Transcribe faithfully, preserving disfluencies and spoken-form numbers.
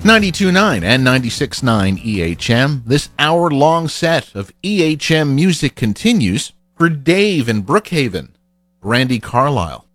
ninety-two point nine and ninety-six point nine E H M. This hour-long set of E H M music continues for Dave in Brookhaven, Randy Carlisle.